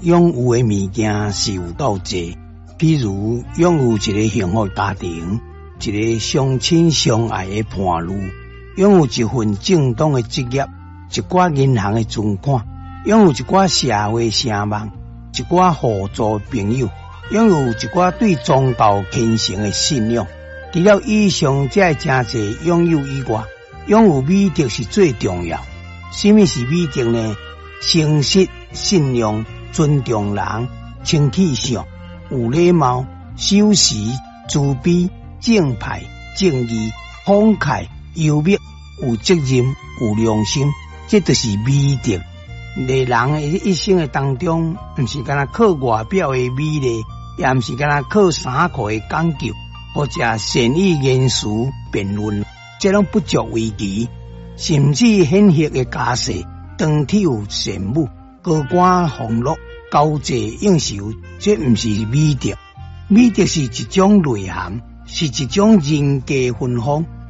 拥有的物件是有够济，比如拥有一个幸福家庭，一个相亲相爱的伴侣，拥有一份正当的职业，一寡银行的存款，拥有一寡社会声望，一寡互助朋友，拥有一寡对宗教虔诚的信仰。除了以上这真侪拥有以外，拥有美德是最重要。什么是美德呢？诚实、信用、尊重人、清气相、有礼貌、守时、慈悲、正派、正义、慷慨、幽默、有责任、有良心，这就是美德。在人的一生的当中，不是干那靠外表的美丽，也不是干那靠衫裤的讲究，或者善意言辞辩论，这种不足为奇。甚至显赫的家世，当体有善母，高官俸禄，高济应酬，这不是美德。美德是一种内涵，是一种人格芬芳，